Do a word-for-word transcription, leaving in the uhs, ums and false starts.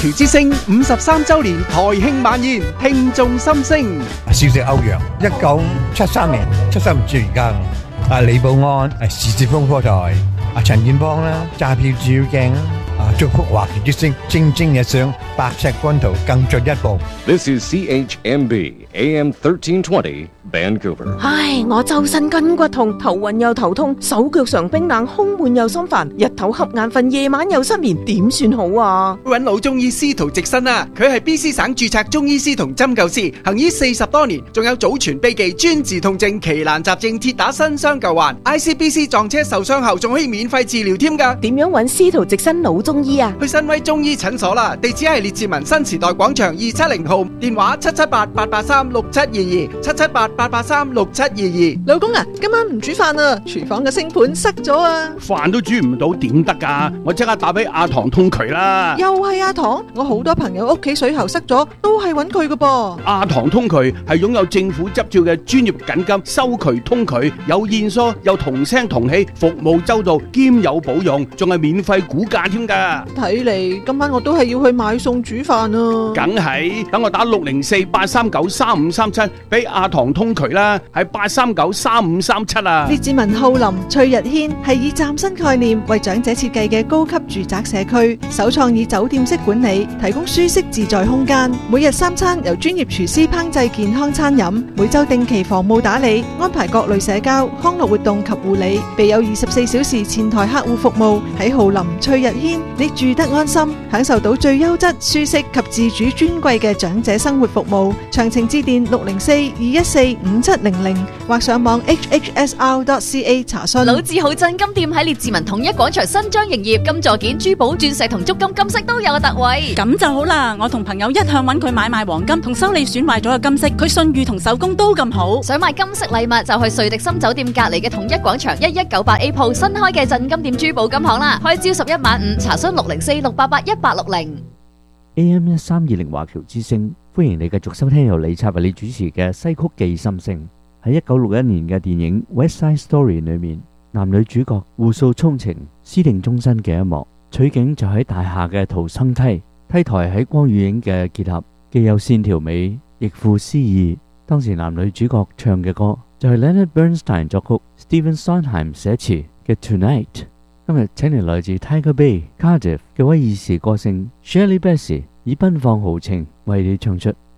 僑之星五十三週年台慶晚宴，聽眾心聲。 少食歐陽，一九七三年出生至而家。啊，李寶安係時捷風波台，啊陳建邦啦，揸票照鏡啦。啊！祝福華僑之星蒸蒸日上，白石軍圖更進一步。 This is C H M B A M thirteen twenty Vancouver。 唉，我周身筋骨痛，頭暈又頭痛，手腳常冰冷，胸悶又心煩，日頭瞌眼瞓，夜晚又失眠，點算好啊？ 揾老中醫司徒直新啊！佢係 B C 省註冊中醫師同針灸師，行醫四十多年，仲有祖傳秘技專治痛症、奇難雜症，鐵打新傷舊患。I C B C 撞車受傷後仲可以免費治療添㗎。 點樣揾司徒直新老中醫啊？ 去新威中醫診所啦，地址係列治文新時代廣場二七零號，電話七七八八八三六七二二，七七八八八三六七二二。 老公啊，今晚唔煮飯啊，廚房嘅星盤塞咗啊！ 飯都煮唔到點得噶？我即刻打俾阿唐通渠啦！ 又係阿唐，我好多朋友屋企水喉塞咗，都係揾佢噶噃。 阿唐通渠係擁有政府執照嘅專業緊急收渠通渠，有現疏又同聲同氣，服務周到兼有保用，仲係免費估價添噶。 睇嚟今晚我都係要去買餸煮飯啊！ 梗係，等我打六零四八三九三五三七俾阿唐通渠啦，係八三九三五三七啊！ 列治文浩林翠日軒係以嶄新概念為長者設計嘅高級住宅社區，首創以酒店式管理，提供舒適自在空間。每日三餐由專業廚師烹製健康餐飲，每週定期房務打理，安排各類社交康樂活動及護理，備有二十四小時前台客戶服務。喺浩林翠日軒，你住得安心，享受到最優質、舒適及自主尊貴嘅長者生活服務。詳情致電六零四二一四五七零零或上網 h h s r dot c a 查詢。 老字號鎮金店喺列治文統一廣場新張營業，金座件、珠寶、鑽石同足金金飾都有特惠。 咁就好啦，我同朋友一向揾佢買賣黃金同修理損壞咗嘅金飾，佢信譽同手工都咁好。 想買金飾禮物就去瑞迪森酒店隔籬嘅統一廣場一一九八 A 鋪新開嘅鎮金店珠寶金行啦，開朝十一晚五，查詢六零四六八八一八六零。 A M 一三二零華僑之聲，歡迎你繼續收聽由李察為你主持嘅西曲記心聲。喺一九六一年嘅電影《West Side Story》裏面，男女主角互訴衷情、私定終身嘅一幕，取景就喺大廈嘅逃生梯，梯台喺光與影嘅結合，既有線條美，亦富詩意。當時男女主角唱嘅歌就係 Leonard Bernstein 作曲、Stephen Sondheim 寫詞嘅 Tonight。今日請嚟來自 Tiger Bay Cardiff 嘅威爾士歌星 Shirley Bassey 以奔放豪情為你唱出